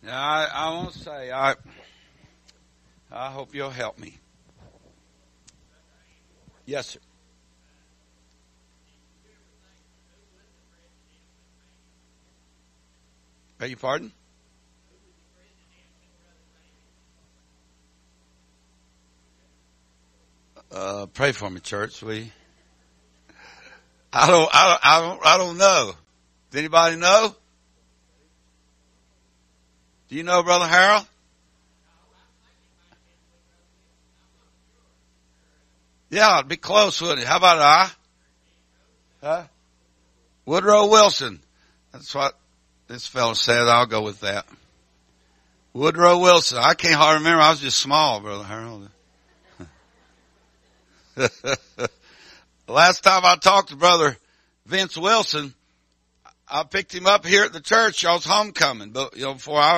I want to say, I hope you'll help me. Yes, sir. Beg your pardon? Pray for me, church. I don't know. Does anybody know? Do you know, Brother Harold? Yeah, it'd be close, wouldn't it? How about I? Huh? Woodrow Wilson. That's what this fellow said. I'll go with that. Woodrow Wilson. I can't hardly remember. I was just small, Brother Harold. Last time I talked to Brother Vince Wilson, I picked him up here at the church. Y'all's homecoming, but before I